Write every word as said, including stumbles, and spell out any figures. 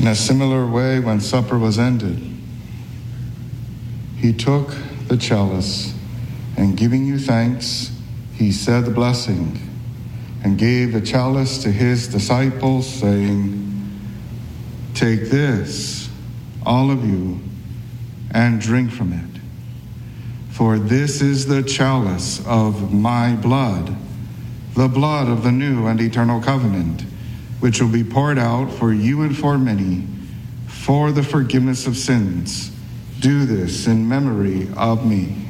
In a similar way, when supper was ended, he took the chalice, and giving you thanks, he said the blessing, and gave the chalice to his disciples, saying, "Take this, all of you, and drink from it. For this is the chalice of my blood, the blood of the new and eternal covenant, which will be poured out for you and for many for the forgiveness of sins. Do this in memory of me."